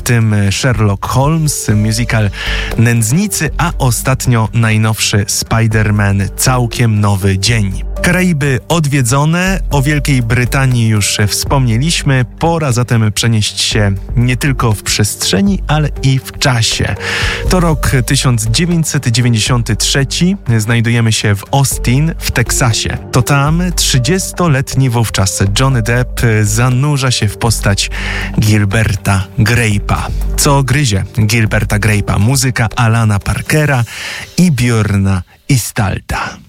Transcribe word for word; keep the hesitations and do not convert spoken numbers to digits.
tym Sherlock Holmes, musical Nędznicy, a ostatnio najnowszy Spider-Man Całkiem Nowy Dzień. Karaiby odwiedzone, o Wielkiej Brytanii już wspomnieliśmy, pora zatem przenieść się nie tylko w przestrzeni, ale i w czasie. To rok tysiąc dziewięćset dziewięćdziesiąty trzeci, znajdujemy się w Austin w Teksasie. To tam trzydziestoletni wówczas Johnny Depp zanurza się w postać Gilberta Grape'a. Co gryzie Gilberta Grape'a? Muzyka Alana Parkera i Björna Istalta.